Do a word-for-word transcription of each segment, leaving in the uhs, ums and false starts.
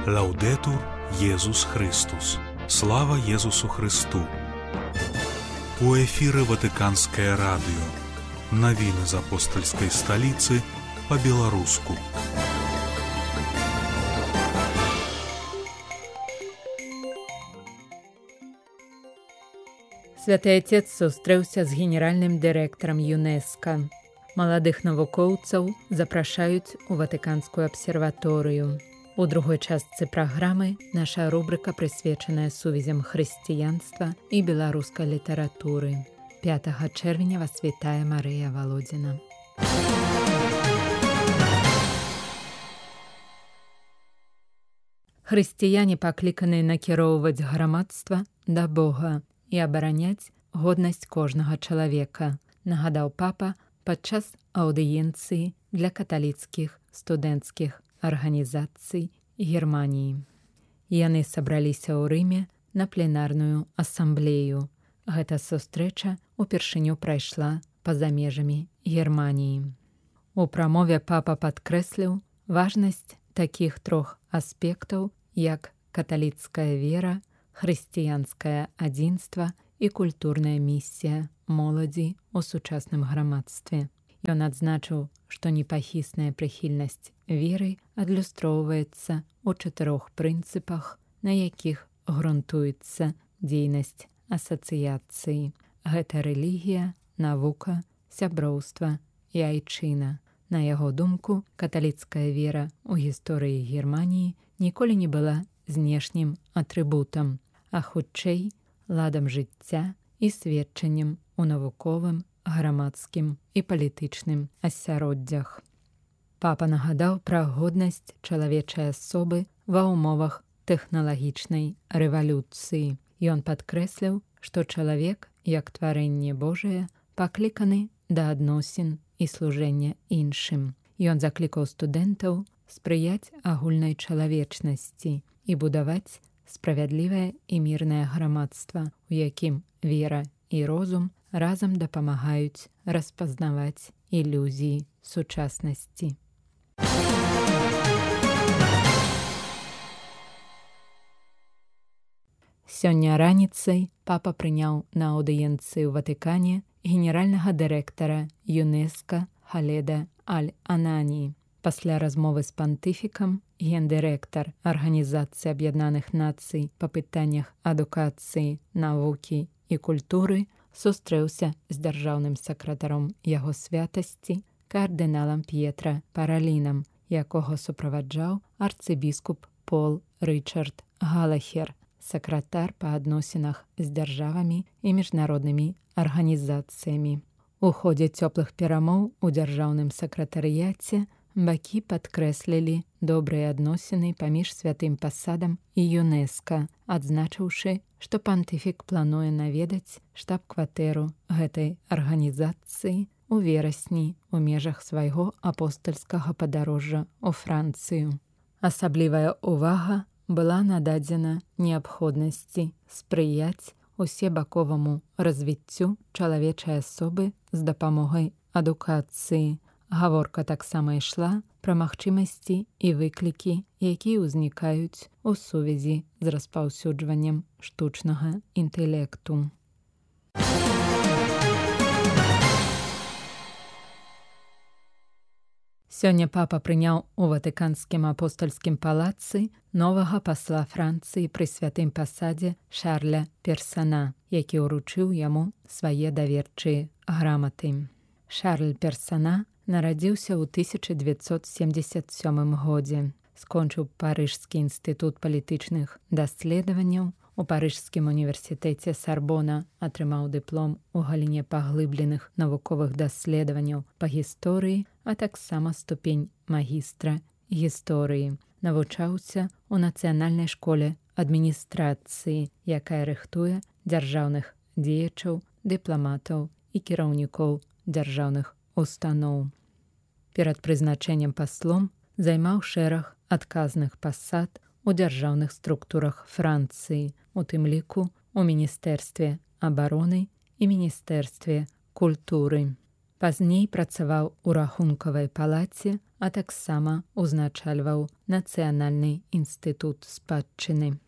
Лаўдэтур Езус Христус. Слава Езусу Христу. У эфіры Ватыканскае радыё. Навіны з апостальскай сталіцы па-беларуску. Святы Отец сустрэўся з генеральным дырэктарам ЮНЕСКО. Маладых навукоўцаў запрашаюць у Ватыканскую абсерваторыю. У другой частцы праграмы наша рубрыка прысвечаная сувязям хрысціянства і беларускай літаратуры. пятага чэрвеня вас вітае Марыя Валодзіна. Хрысціяне пакліканы накіроўваць грамадства да Бога і абараняць годнасць кожнага чалавека, нагадаў папа падчас аўдыенцыі для каталіцкіх студэнцкіх арганізацый Германіі. Яны сабраліся ў Рыме на пленарную асамблею. Гэта сустрэча упершыню прайшла па-за межамі Германіі. У прамове папа падкрэсліў важнасць такіх трох аспектаў, як каталіцкая вера, хрысціянскае адзінства і культурная місія моладзі ў сучасным грамадстве. Ён адзначыў, што непахісная прыхільнасць веры адлюстроўваецца ў чатырох прынцыпах, на якіх грунтуецца дзейнасць асацыяцыі. Гэта рэлігія, навука, сяброўства і айчына. На яго думку, каталіцкая вера ў гісторыі Германіі ніколі не была знешнім атрыбутам, а хутчэй ладам жыцця і сведчаннем у навуковым, грамадскім і палітычным асяроддзях. Папа нагадаў пра годнасць чалавечай асобы ва ўмовах тэхналагічнай рэвалюцыі. Ён падкрэсліў, што чалавек, як тварэнне Божае, пакліканы да адносін і служэння іншым. Ён заклікаў студэнтаў спрыяць агульнай чалавечнасці і будаваць справядлівае і мірнае грамадства, у якім вера і розум разам дапамагаюць распазнаваць ілюзіі сучаснасці. Сёння раніцай папа прыняў на аўдыенцыі ў Ватыкане генеральнага дырэктара ЮНЕСКО Халеда Аль-Анані. Пасля размовы з пантыфікам гендырэктар Арганізацыі Аб'яднаных Нацый па пытаннях адукацыі, навукі і культуры сустрэўся з дзяржаўным сакратаром яго святасці, кардыналам П'етра Паралінам, якога суправаджаў арцыбіскуп Пол Рычард Галахер, сакратар па адносінах з дзяржавамі і міжнароднымі арганізацыямі. У ходзе цёплых перамоў у дзяржаўным сакратарыяце бакі падкрэслілі добрыя адносіны паміж святым пасадам і ЮНЕСКО, адзначыўшы, што пантыфік плануе наведаць штаб-кватэру гэтай арганізацыі у верасні ў межах свайго апостальскага падарожжа ў Францыю. Асаблівая ўвага была нададзена неабходнасці спрыяць усебаковаму развіццю чалавечай асобы з дапамогай адукацыі. Гаворка таксама ішла пра магчымасці і выклікі, якія ўзнікаюць у сувязі з распаўсюджваннем штучнага інтэлекту. Сёння папа прыняў у Ватыканскім апостальскім палацы новага пасла Францыі пры святым пасадзе Шарля Персана, які ўручыў яму свае даверчыя граматы. Шарль Персана нарадзіўся ў тысяча дзевяцьсот семдзесят сёмым годзе. Скончыў Парыжскі інстытут палітычных даследаванняў, у Парыжскім універсітэце Сарбона атрымаў дыплом у галіне паглыбленых навуковых даследаванняў па гісторыі, а таксама ступень магістра гісторыі. Навучаўся ў нацыянальнай школе адміністрацыі, якая рыхтуе дзяржаўных дзеячаў, дыпламатаў і кіраўнікоў дзяржаўных устаноў. Перад прызначэннем паслом займаў шэраг адказных пасад у дзяржаўных структурах Францыі, у тым ліку у Міністэрстве абароны і Міністэрстве культуры. Пазней працаваў у рахункавай палаце, а таксама узначальваў Нацыянальны інстытут спадчыны.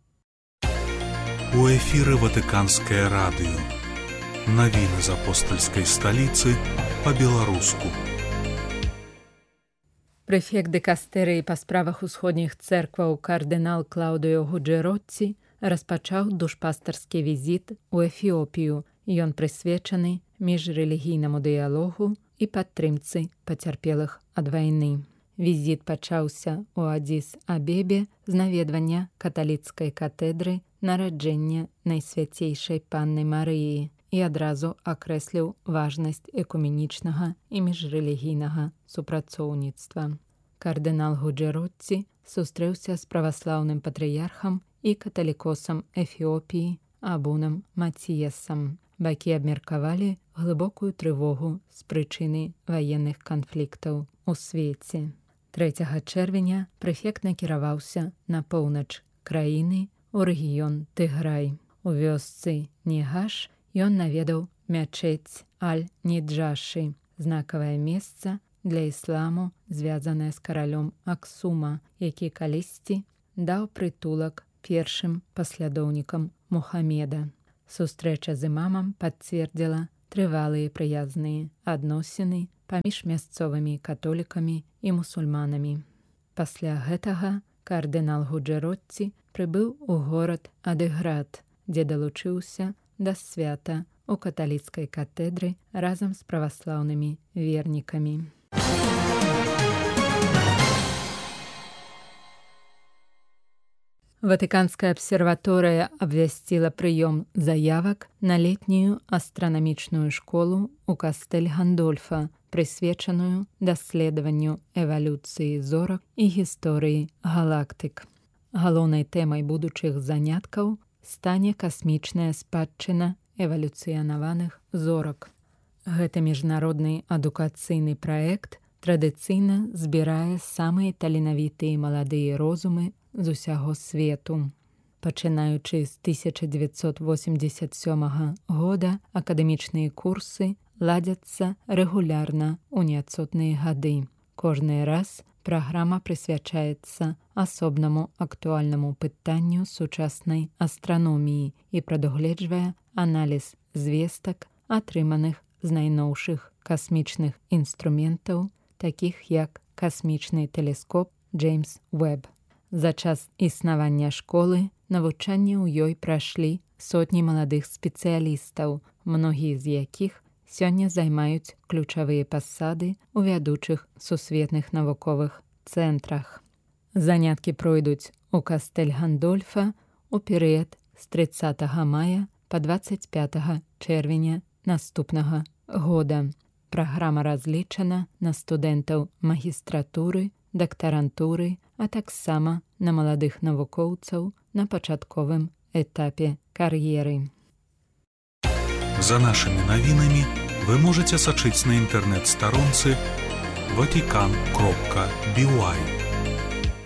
У эфіры Ватыканскае радыё. Навіны з апостальскай сталіцы па-беларуску. Прэфект дыкастэрыі па справах усходніх цэркваў кардынал Клаўдыо Гуджэротці распачаў душпастарскі візіт у Эфіопію. Ён прысвечаны міжрэлігійнаму дыялогу і падтрымцы пацярпелых ад вайны. Візіт пачаўся ў Адзіс-Абебе з наведвання каталіцкай катэдры нараджэння Найсвяцейшай Панны Марыі і адразу акрэсліў важнасць экуменічнага і міжрэлігійнага супрацоўніцтва. Кардынал Гуджэротці сустрэўся з праваслаўным патрыярхам і каталікосам Эфіопіі Абунам Маціясам. Бакі абмеркавалі глыбокую трывогу з прычыны ваенных канфліктаў у свеце. трэцяга чэрвеня прэфект накіраваўся на поўнач краіны у рэгіён Тыграй. У вёсцы Нігаш ён наведаў мячэць Аль-Ніджашы, знакавае месца для ісламу, звязанае з каралём Аксума, які калісьці даў прытулак першым паслядоўнікам Мухамеда. Сустрэча з імамам пацвердзіла трывалыя прыязныя адносіны паміж мясцовымі католікамі і мусульманамі. Пасля гэтага кардынал Гуджэротці прыбыў у горад Адыград, дзе далучыўся да свята ў каталіцкай катэдры разам з праваслаўнымі вернікамі. Ватыканская абсерваторыя абвясціла прыём заявак на летнюю астранамічную школу ў кастэль Гандольфа, прысвечаную даследаванню эвалюцыі зорак і гісторыі галактык. Галоўнай тэмай будучых заняткаў стане касмічная спадчына эвалюцыянаваных зорак. Гэты міжнародны адукацыйны праект традыцыйна збірае самыя таленавітыя маладыя розумы з усяго свету. Пачынаючы з тысяча дзевяцьсот восемьдзесят сёмага года акадэмічныя курсы ладзяцца рэгулярна ў неадсотныя гады. Кожны раз праграма прысвячаецца асобнаму актуальнаму пытанню сучаснай астраноміі і прадугледжвае аналіз звестак, атрыманых з найноўшых касмічных інструментаў, такіх як касмічны тэлескоп Джеймс Уэб. За час існавання школы навучанне ў ёй прайшлі сотні маладых спецыялістаў, многія з якіх сёння займаюць ключавыя пасады ў вядучых сусветных навуковых цэнтрах. Заняткі пройдуць у кастэль Гандольфа ў перыяд з трыццатага мая па дваццаць пятага чэрвеня наступнага года. Праграма разлічана на студэнтаў магістратуры, дактарантуры, а таксама на маладых навукоўцаў на пачатковым этапе кар'еры. За нашымі навінамі вы можаце сачыць на інтэрнэт-старонцы ватикан кропка би уай.